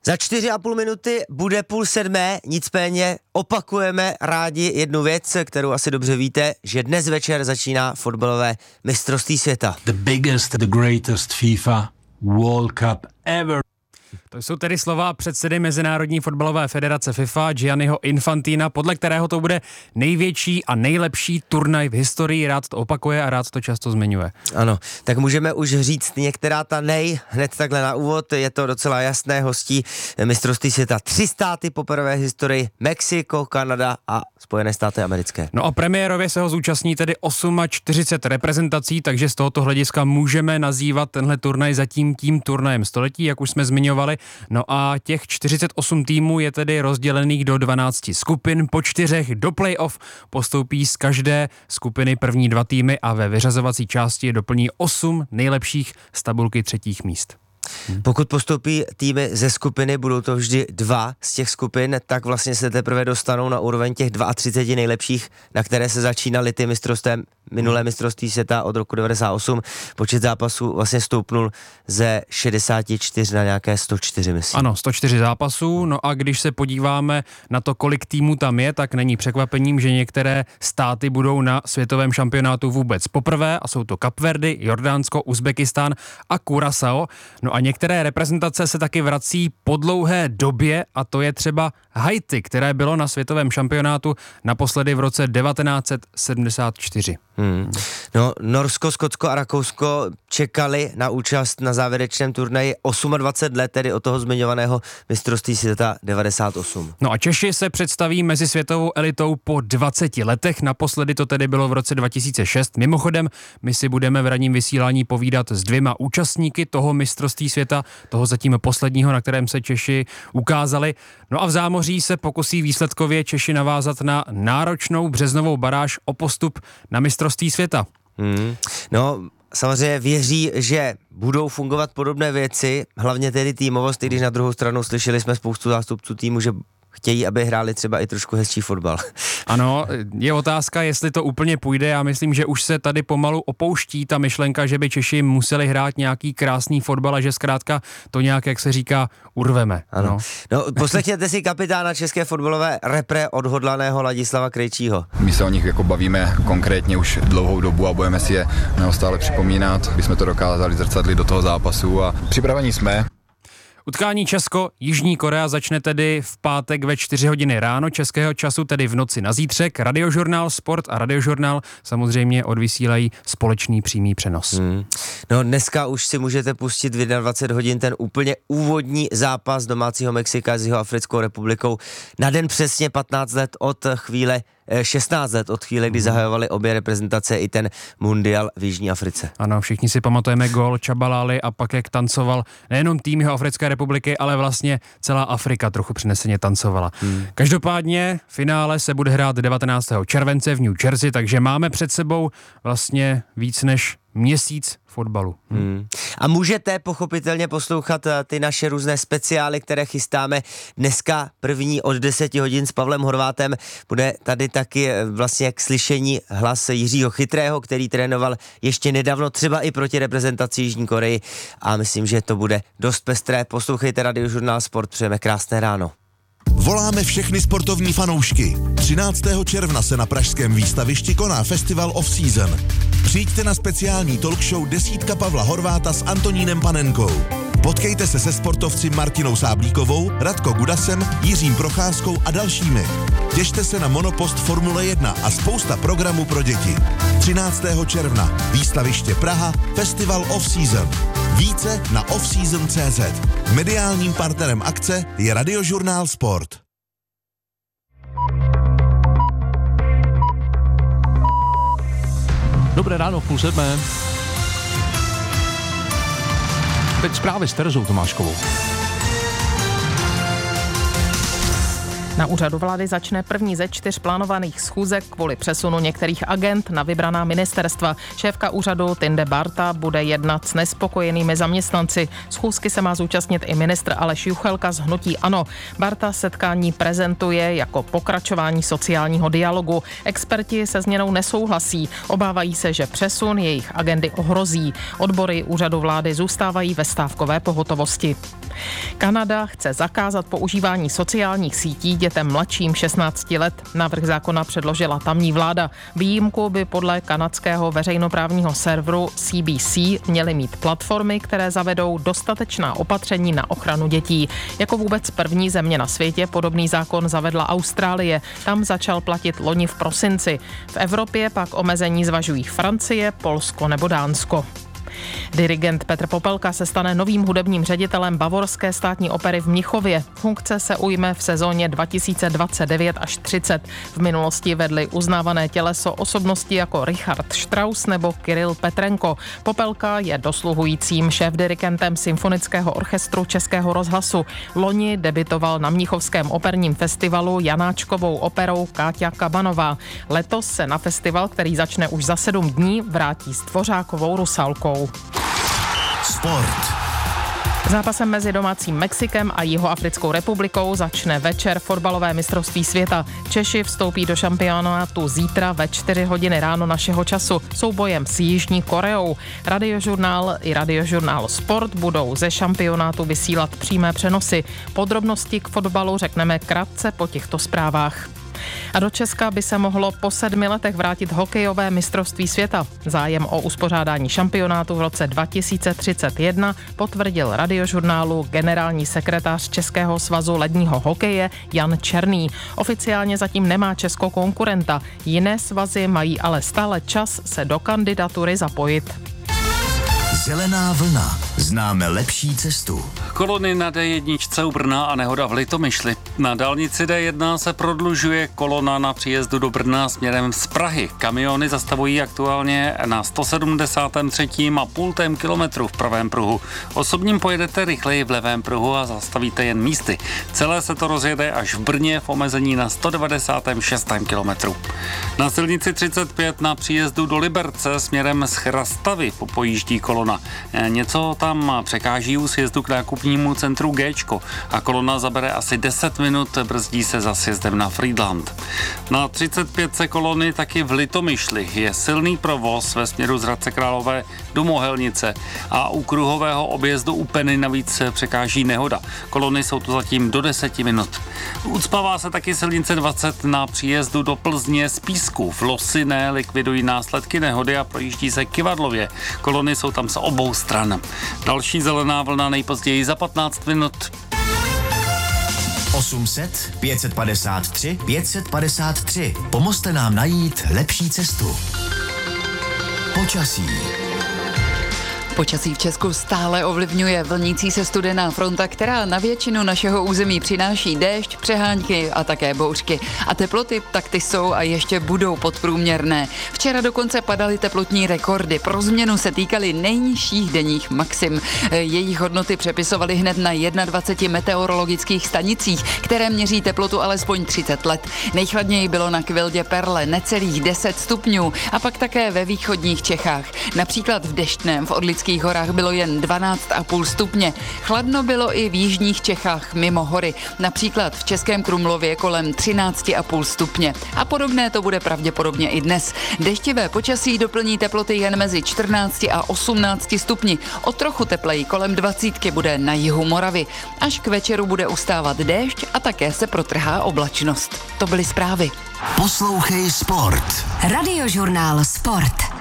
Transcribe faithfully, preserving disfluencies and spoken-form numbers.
Za čtyři a půl minuty bude půl sedmé, nicméně opakujeme rádi jednu věc, kterou asi dobře víte, že dnes večer začíná fotbalové mistrovství světa. The biggest, the greatest FIFA World Cup ever. To jsou tedy slova předsedy Mezinárodní fotbalové federace FIFA Gianniho Infantina, podle kterého to bude největší a nejlepší turnaj v historii. Rád to opakuje a rád to často zmiňuje. Ano, tak můžeme už říct některá ta nej, hned takhle na úvod, je to docela jasné, hostí mistrovství světa tři státy poprvé v historii, Mexiko, Kanada a Spojené státy americké. No a premiérově se ho zúčastní tedy čtyřicet osm reprezentací, takže z tohoto hlediska můžeme nazývat tenhle turnaj zatím tím turnajem století, jak už jsme zmiňovali. No a těch čtyřicet osm týmů je tedy rozdělených do dvanácti skupin, po čtyřech do playoff postoupí z každé skupiny první dva týmy a ve vyřazovací části doplní osm nejlepších z tabulky třetích míst. Pokud postoupí týmy ze skupiny, budou to vždy dva z těch skupin, tak vlastně se teprve dostanou na úroveň těch třicet dva nejlepších, na které se začínaly ty mistrovstvem, minulé mistrovství světa od roku devadesát osm. Počet zápasů vlastně stoupnul ze šedesát čtyři na nějaké sto čtyři, myslím. Ano, sto čtyři zápasů, no a když se podíváme na to, kolik týmů tam je, tak není překvapením, že některé státy budou na světovém šampionátu vůbec poprvé a jsou to Kapverdy, Jordánsko, Uzbekistán a Curaçao. No a některé reprezentace se taky vrací po dlouhé době a to je třeba Haiti, které bylo na světovém šampionátu naposledy v roce devatenáct set sedmdesát čtyři. Hmm. No, Norsko, Skotsko a Rakousko čekali na účast na závěrečném turnaji dvacet osm let, tedy od toho zmiňovaného mistrovství světa devadesát osm. No a Češi se představí mezi světovou elitou po dvaceti letech, naposledy to tedy bylo v roce dva tisíce šest. Mimochodem, my si budeme v ranním vysílání povídat s dvěma účastníky toho mistrovství světa, toho zatím posledního, na kterém se Češi ukázali. No a v zámoří se pokusí výsledkově Češi navázat na náročnou březnovou baráž o postup na mistrovství světa. Hmm. No, samozřejmě věří, že budou fungovat podobné věci, hlavně tedy týmovost, i když na druhou stranu slyšeli jsme spoustu zástupců týmu, že chtějí, aby hráli třeba i trošku hezčí fotbal. Ano, je otázka, jestli to úplně půjde. Já myslím, že už se tady pomalu opouští ta myšlenka, že by Češi museli hrát nějaký krásný fotbal a že zkrátka to nějak, jak se říká, urveme. Ano. No, no poslechněte si kapitána české fotbalové repre odhodlaného Ladislava Krejčího. My se o nich jako bavíme konkrétně už dlouhou dobu a budeme si je neustále připomínat, aby jsme to dokázali zrcadlit do toho zápasu a připraveni jsme. Utkání Česko-Jižní Korea začne tedy v pátek ve čtyři hodiny ráno českého času, tedy v noci na zítřek. Radiožurnál Sport a Radiožurnál samozřejmě odvysílají společný přímý přenos. Hmm. No dneska už si můžete pustit v dvacet jedna hodin ten úplně úvodní zápas domácího Mexika s Jihoafrickou republikou. Na den přesně patnáct let od chvíle šestnáct let od chvíle, kdy zahajovali obě reprezentace i ten mundial v Jižní Africe. Ano, všichni si pamatujeme gól Chabalali a pak jak tancoval nejenom tým Jihoafrické republiky, ale vlastně celá Afrika trochu přeneseně tancovala. Hmm. Každopádně finále se bude hrát devatenáctého července v New Jersey, takže máme před sebou vlastně víc než měsíc fotbalu. Hmm. Hmm. A můžete pochopitelně poslouchat ty naše různé speciály, které chystáme dneska první od deseti hodin s Pavlem Horvátem. Bude tady taky vlastně jak slyšení hlas Jiřího Chytrého, který trénoval ještě nedávno třeba i proti reprezentaci Jižní Koreji a myslím, že to bude dost pestré. Poslouchejte Radiožurnál Sport, přejeme krásné ráno. Voláme všechny sportovní fanoušky. třináctého června se na pražském výstavišti koná Festival Off Season. Přijďte na speciální talk show Desítka Pavla Horváta s Antonínem Panenkou. Potkejte se se sportovci Martinou Sáblíkovou, Radko Gudasem, Jiřím Procházkou a dalšími. Těšte se na monopost Formule jedna a spousta programů pro děti. třináctého června výstaviště Praha, Festival Off Season. Více na offseason tečka cé zet. Mediálním partnerem akce je Radiožurnál Sport. Dobré ráno, v půl sedmé. Teď zprávy s Terezou Tomáškovou. Na úřadu vlády začne první ze čtyř plánovaných schůzek kvůli přesunu některých agent na vybraná ministerstva. Šéfka úřadu Tinde Barta bude jednat s nespokojenými zaměstnanci. Schůzky se má zúčastnit i ministr Aleš Juchelka z hnutí ANO. Barta setkání prezentuje jako pokračování sociálního dialogu. Experti se změnou nesouhlasí. Obávají se, že přesun jejich agendy ohrozí. Odbory úřadu vlády zůstávají ve stávkové pohotovosti. Kanada chce zakázat používání sociálních sítí dětem mladším šestnácti let. Návrh zákona předložila tamní vláda. Výjimku by podle kanadského veřejnoprávního serveru C B C měly mít platformy, které zavedou dostatečná opatření na ochranu dětí. Jako vůbec první země na světě podobný zákon zavedla Austrálie. Tam začal platit loni v prosinci. V Evropě pak omezení zvažují Francie, Polsko nebo Dánsko. Dirigent Petr Popelka se stane novým hudebním ředitelem Bavorské státní opery v Mnichově. Funkce se ujme v sezóně dva tisíce dvacet devět až třicet. V minulosti vedli uznávané těleso osobnosti jako Richard Strauss nebo Kiril Petrenko. Popelka je dosluhujícím šéfdirigentem Symfonického orchestru Českého rozhlasu. Loni debitoval na Mnichovském operním festivalu Janáčkovou operou Káťa Kabanová. Letos se na festival, který začne už za sedm dní, vrátí s Dvořákovou Rusálkou. Sport. Zápasem mezi domácím Mexikem a Jihoafrickou republikou začne večer fotbalové mistrovství světa. Češi vstoupí do šampionátu zítra ve čtyři hodiny ráno našeho času soubojem s Jižní Koreou. Radiožurnál i radiožurnál Sport budou ze šampionátu vysílat přímé přenosy. Podrobnosti k fotbalu řekneme krátce po těchto zprávách. A do Česka by se mohlo po sedmi letech vrátit hokejové mistrovství světa. Zájem o uspořádání šampionátu v roce dva tisíce třicet jedna potvrdil radiožurnálu generální sekretář Českého svazu ledního hokeje Jan Černý. Oficiálně zatím nemá Česko konkurenta. Jiné svazy mají ale stále čas se do kandidatury zapojit. Zelená vlna. Známe lepší cestu. Kolony na D jedna u Brna a nehoda v Litomyšli. Na dálnici D jedna se prodlužuje kolona na příjezdu do Brna směrem z Prahy. Kamiony zastavují aktuálně na sto sedmdesát tři a půl kilometru v pravém pruhu. Osobním pojedete rychleji v levém pruhu a zastavíte jen místy. Celé se to rozjede až v Brně v omezení na sto devadesát šest kilometrů. Na silnici třicet pět na příjezdu do Liberce směrem z Chrastavy popojíždí kolona. Něco tam překáží u sjezdu k nákupnímu centru Géčko a kolona zabere asi deset minut, brzdí se za sjezdem na Frýdlant. Na třicet pět kolony taky v Litomyšli je silný provoz ve směru z Hradce Králové do Mohelnice a u kruhového objezdu u Peny navíc překáží nehoda. Kolony jsou tu zatím do deseti minut. Ucpává se taky silnice dvacet na příjezdu do Plzně z Písku. V Losiné likvidují následky nehody a projíždí se Kyvadlově. Kolony jsou tam z obou stran. Další zelená vlna nejpozději za patnáct minut. osm set, pět set padesát tři, pět set padesát tři. Pomozte nám najít lepší cestu. Počasí. Počasí v Česku stále ovlivňuje vlnící se studená fronta, která na většinu našeho území přináší déšť, přehánky a také bouřky. A teploty, tak ty jsou a ještě budou podprůměrné. Včera dokonce padaly teplotní rekordy. Pro změnu se týkaly nejnižších denních maxim. Jejich hodnoty přepisovaly hned na dvaceti jedna meteorologických stanicích, které měří teplotu alespoň třicet let. Nejchladněji bylo na Kvildě Perle necelých deset stupňů a pak také ve východních Čechách. Například v Deštném v Orlických horách bylo jen dvanáct a půl stupně. Chladno bylo i v jižních Čechách mimo hory, například v Českém Krumlově kolem třináct a půl stupně. A podobné to bude pravděpodobně i dnes. Deštivé počasí doplní teploty jen mezi čtrnácti a osmnácti stupni. O trochu tepleji kolem dvacítky bude na jihu Moravy. Až k večeru bude ustávat déšť a také se protrhá oblačnost. To byly zprávy. Poslouchej Sport. Radiožurnál Sport.